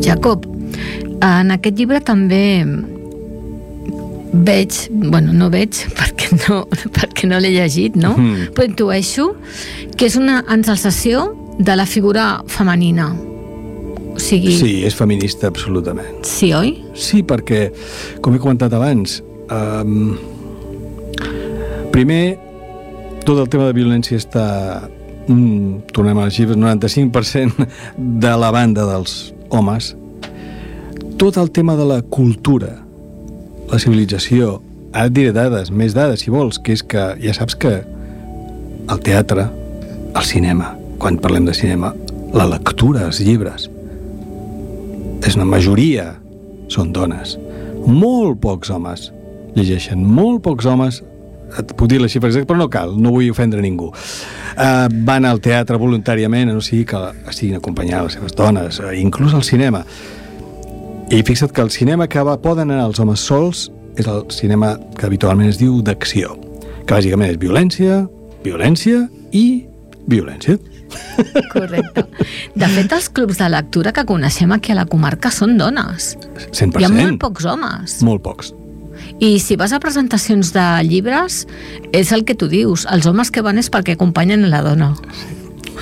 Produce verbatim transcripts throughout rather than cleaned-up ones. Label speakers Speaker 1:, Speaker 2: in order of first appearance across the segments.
Speaker 1: Jacob, en aquest llibre també veig, bueno, no veig perquè no, perquè no l'he llegit, no? Mm. Però intueixo que és una ensalzació de la figura femenina. O sigui...
Speaker 2: Sí, és feminista absolutament.
Speaker 1: Sí, oi?
Speaker 2: Sí, perquè, com he comentat abans, um, primer, tot el tema de violència està, mm, tornem a les xifres, noranta-cinc per cent de la banda dels homes. Tot el tema de la cultura, la civilització, ara et diré dades, més dades si vols, que és que ja saps que el teatre, el cinema, quan parlem de cinema, la lectura, els llibres, és una majoria, són dones. Molt pocs homes llegeixen, molt pocs homes, et puc dir les xifres exactes, però no cal, no vull ofendre ningú. Uh, van al teatre voluntàriament, no sigui que estiguin acompanyant les seves dones, uh, inclús al cinema. I fixa't que el cinema que va, poden anar els homes sols és el cinema que habitualment es diu d'acció, que bàsicament és violència, violència i violència.
Speaker 1: Correcte. De fet, els clubs de lectura que coneixem aquí a la comarca són dones.
Speaker 2: cent per cent.
Speaker 1: Hi ha molt pocs homes.
Speaker 2: Molt pocs.
Speaker 1: I si vas a presentacions de llibres, és el que tu dius, els homes que van és perquè acompanyen la dona.
Speaker 2: Sí.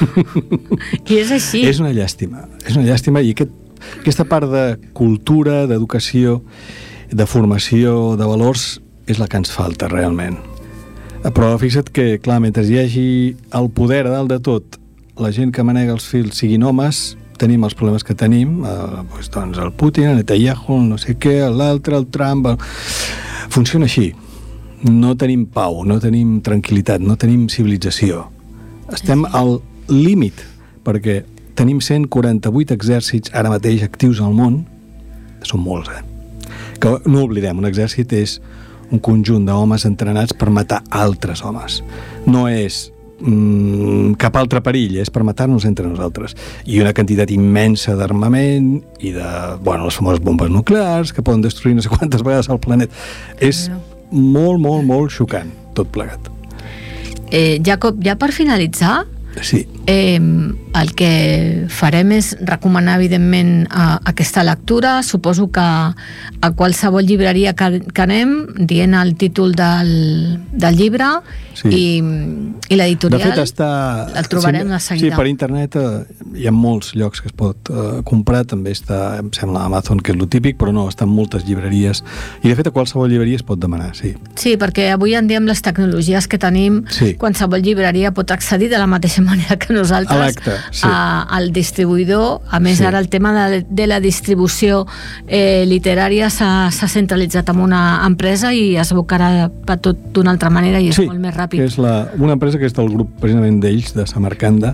Speaker 1: I és així.
Speaker 2: És una llàstima, és una llàstima, i aquest Aquesta part de cultura, d'educació, de formació, de valors, és la que ens falta realment. Però fixa't que, clar, mentre hi hagi el poder a dalt de tot, la gent que manega els fils siguin homes, tenim els problemes que tenim, eh, doncs, doncs el Putin, el Netanyahu, el no sé què, l'altre, el Trump... El... Funciona així. No tenim pau, no tenim tranquil·litat, no tenim civilització. Estem al límit, perquè tenim cent quaranta-vuit exèrcits ara mateix actius al món. Són molts, eh? Que no oblidem, un exèrcit és un conjunt d'homes entrenats per matar altres homes. No és mm, cap altre perill, és per matar-nos entre nosaltres. I una quantitat immensa d'armament i de, bueno, les famoses bombes nuclears que poden destruir no sé quantes vegades el planeta. És molt, molt, molt xocant, tot plegat.
Speaker 1: Eh, Jacob, ja per finalitzar,
Speaker 2: sí.
Speaker 1: eh, el que farem és recomanar evidentment a, aquesta lectura. Suposo que a qualsevol llibreria que, que anem dient el títol del, del llibre, sí. i, i l'editorial,
Speaker 2: de fet, està,
Speaker 1: el trobarem
Speaker 2: sí,
Speaker 1: de seguida.
Speaker 2: Sí, per internet eh, hi ha molts llocs que es pot eh, comprar, també està, em sembla, Amazon, que és lo típic, però no, estan moltes llibreries, i de fet a qualsevol llibreria es pot demanar, sí.
Speaker 1: Sí, perquè avui en dia amb les tecnologies que tenim, sí. qualsevol llibreria pot accedir de la mateixa manera que nosaltres
Speaker 2: sí.
Speaker 1: a, al distribuïdor. A més, sí. ara el tema de, de la distribució eh, literària s'ha centralitzat en una empresa i es abocarà per tot d'una altra manera i és
Speaker 2: sí,
Speaker 1: molt més ràpid.
Speaker 2: Que és la, una empresa que és del grup precisament d'ells, de Samarcanda,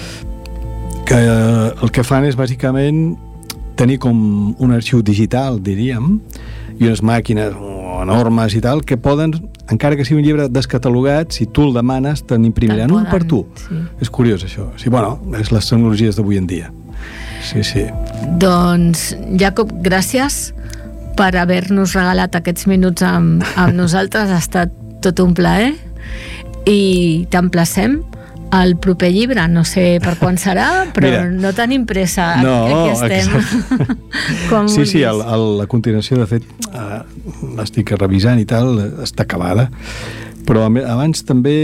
Speaker 2: que eh, el que fan és bàsicament tenir com un arxiu digital, diríem, i unes màquines enormes i tal, que poden, encara que sigui un llibre descatalogat, si tu el demanes, te n'imprimiran un per tu. Sí. És curiós, això. Sí, bueno, és les tecnologies d'avui en dia. Sí, sí.
Speaker 1: Doncs, Jacob, gràcies per haver-nos regalat aquests minuts amb, amb nosaltres. Ha estat tot un plaer i t'emplacem al proper llibre, no sé per quan serà, però Mira, no tenim pressa,
Speaker 2: no,
Speaker 1: aquí estem. Com
Speaker 2: sí, sí, el, el, la continuació, de fet, eh, l'estic revisant i tal, està acabada, però abans també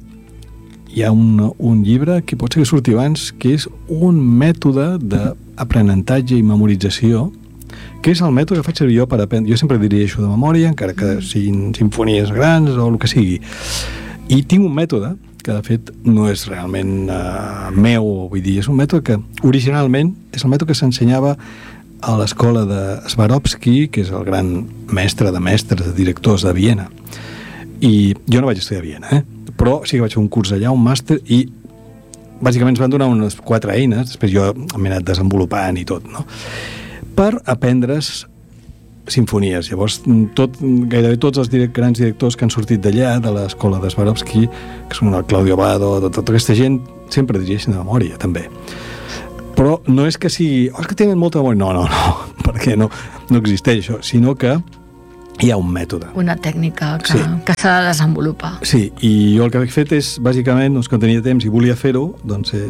Speaker 2: hi ha un, un llibre que pot ser que surti abans, que és un mètode d'aprenentatge i memorització, que és el mètode que faig servir jo per aprendre. Jo sempre diria això de memòria, encara que siguin simfonies grans o el que sigui. I tinc un mètode que de fet no és realment uh, meu, vull dir, és un mètode que originalment és el mètode que s'ensenyava a l'escola de Swarovski, que és el gran mestre de mestres, de directors de Viena. I jo no vaig estudiar a Viena, eh? Però sí que vaig fer un curs allà, un màster, i bàsicament ens van donar unes quatre eines, després jo m'he anat desenvolupant i tot, no? Per aprendre's simfonies. Llavors, tot, gairebé tots els direct, grans directors que han sortit d'allà, de l'escola de Swarovski, que són el Claudio Abbado, de tota aquesta gent, sempre dirigeixen de memòria, també. Però no és que sigui... Oh, és que tenen molta memòria. No, no, no, perquè no, no existeix això, sinó que hi ha un mètode.
Speaker 1: Una tècnica que,
Speaker 2: sí.
Speaker 1: que s'ha de desenvolupar.
Speaker 2: Sí, i jo el que he fet és, bàsicament, doncs, quan tenia temps i volia fer-ho, doncs he,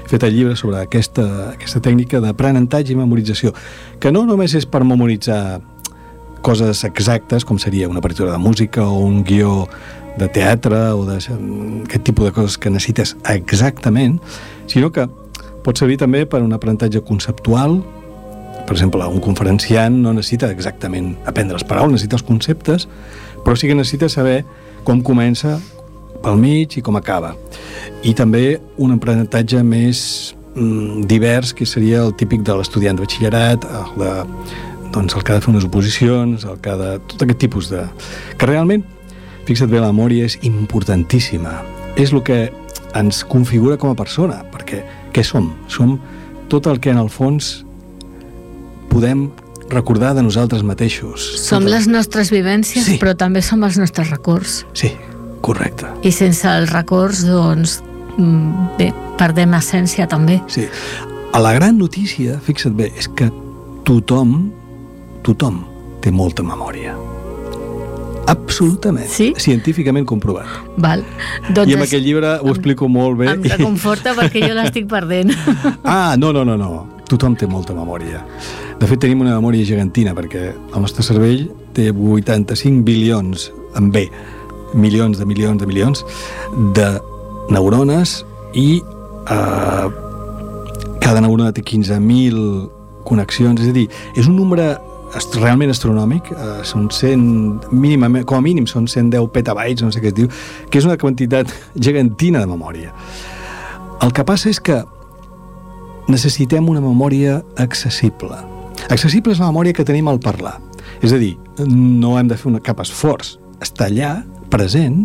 Speaker 2: he fet el llibre sobre aquesta, aquesta tècnica d'aprenentatge i memorització, que no només és per memoritzar coses exactes, com seria una partitura de música o un guió de teatre o d'aquest tipus de coses que necessites exactament, sinó que pot servir també per un aprenentatge conceptual. Per exemple, un conferenciant no necessita exactament aprendre les paraules, necessita els conceptes, però sí que necessita saber com comença pel mig i com acaba. I també un aprenentatge més mm, divers, que seria el típic de l'estudiant de batxillerat, el, de, doncs el que ha de fer unes oposicions, el que ha de... tot aquest tipus de... que realment, fixa't bé, la memòria és importantíssima. És el que ens configura com a persona, perquè què som? Som tot el que en el fons podem recordar de nosaltres mateixos.
Speaker 1: Som les nostres vivències, sí, però també som els nostres records.
Speaker 2: Sí, correcte.
Speaker 1: I sense els records, doncs, bé, perdem essència també.
Speaker 2: Sí. La gran notícia, fixa't bé, és que tothom, tothom té molta memòria. Absolutament.
Speaker 1: Sí?
Speaker 2: Científicament comprovat.
Speaker 1: Val. Doncs
Speaker 2: I amb aquest llibre ho explico molt bé.
Speaker 1: Em reconforta perquè jo l'estic perdent.
Speaker 2: Ah, no, no, no, no. Tothom té molta memòria. De fet, tenim una memòria gegantina, perquè el nostre cervell té vuitanta-cinc bilions, amb B, milions de milions de milions de neurones i eh, cada neurona té quinze mil connexions. És a dir, és un nombre realment astronòmic, eh, són cent, mínimament, com a mínim són cent deu petabytes, no sé què es diu, que és una quantitat gegantina de memòria. El que passa és que necessitem una memòria accessible. Accessible és la memòria que tenim al parlar. És a dir, no hem de fer una, cap esforç. Està allà, present,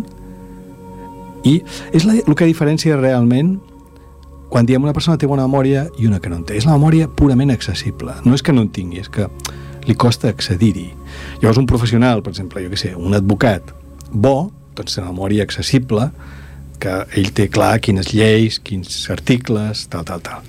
Speaker 2: i és la, el que diferencia realment quan diem una persona té bona memòria i una que no en té. És la memòria purament accessible. No és que no en tingui, és que li costa accedir-hi. Llavors un professional, per exemple, jo què sé, un advocat bo, doncs té una memòria accessible, que ell té clar quines lleis, quins articles, tal, tal, tal.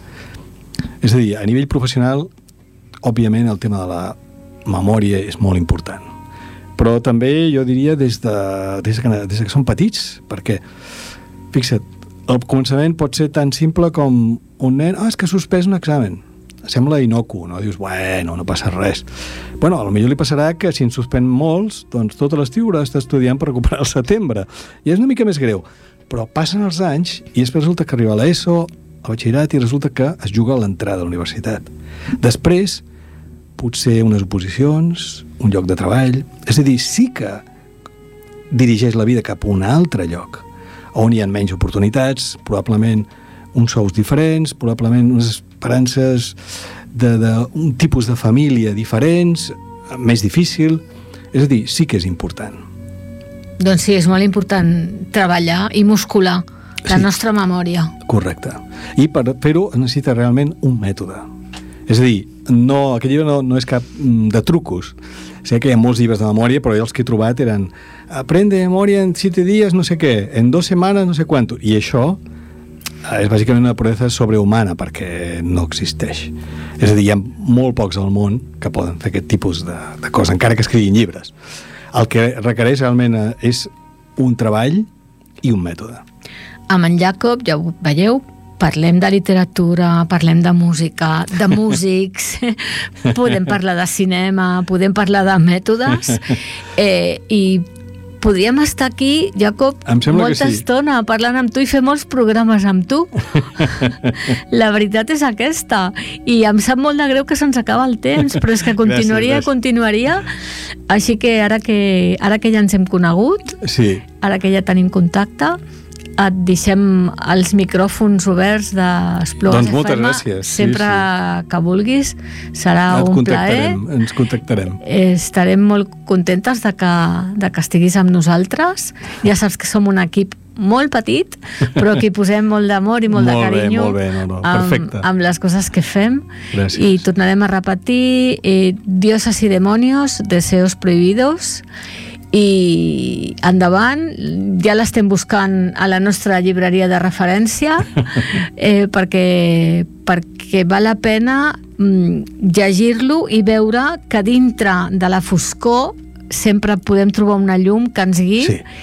Speaker 2: És a dir, a nivell professional, òbviament el tema de la memòria és molt important. Però també jo diria des de, des de, que, des de que són petits, perquè, fixa't, el començament pot ser tan simple com un nen, ah, és que ha suspès un examen. Sembla inocu, no? Dius, bueno, no passa res. Bueno, potser li passarà que si en suspèn molts, doncs tot l'estiu haurà d'estar estudiant per recuperar el setembre. I és una mica més greu. Però passen els anys i després resulta que arriba a l'ESO, al batxillerat, i resulta que es juga a l'entrada a la universitat. Després, potser unes oposicions, un lloc de treball... És a dir, sí que dirigeix la vida cap a un altre lloc, on hi ha menys oportunitats, probablement uns sous diferents, probablement unes esperances d'un tipus de família diferents, més difícil. És a dir, sí que és important.
Speaker 1: Doncs sí, és molt important treballar i muscular la sí. nostra memòria.
Speaker 2: Correcte. I per fer-ho necessita realment un mètode. És a dir, no, aquest llibre no, no és cap de trucos. Sé que hi ha molts llibres de memòria, però jo els que he trobat eren aprende memòria en siete dies, no sé què, en dos setmanes, no sé quant. I això és bàsicament una proeza sobrehumana, perquè no existeix. És a dir, hi ha molt pocs al món que poden fer aquest tipus de, de coses, encara que escriguin llibres. El que requereix realment és un treball i un mètode.
Speaker 1: Amb en Jacob, ja ho veieu, parlem de literatura, parlem de música, de músics, podem parlar de cinema, podem parlar de mètodes, eh, i podríem estar aquí, Jacob, molta sí. estona parlant amb tu i fer molts programes amb tu. La veritat és aquesta. I em sap molt de greu que se'ns acaba el temps, però és que continuaria, gràcies, gràcies. continuaria. Així que ara que ara que ja ens hem conegut,
Speaker 2: sí.
Speaker 1: ara que ja tenim contacte, et deixem els micròfons oberts d'Explora
Speaker 2: doncs moltes
Speaker 1: F M.
Speaker 2: Gràcies.
Speaker 1: Sempre sí, sí. que vulguis, serà
Speaker 2: et
Speaker 1: un plaer.
Speaker 2: Ens contactarem.
Speaker 1: Estarem molt contentes de que, de que estiguis amb nosaltres. Ja saps que som un equip molt petit, però que hi posem molt d'amor i molt, molt de carinyo,
Speaker 2: bé, molt bé, no, no. Amb,
Speaker 1: amb les coses que fem.
Speaker 2: Gràcies.
Speaker 1: I tornarem a repetir eh, Dioses y demonios, deseos prohibidos, i endavant, ja l'estem buscant a la nostra llibreria de referència, eh, perquè, perquè val la pena mm, llegir-lo i veure que dintre de la foscor sempre podem trobar una llum que ens guiï,
Speaker 2: sí.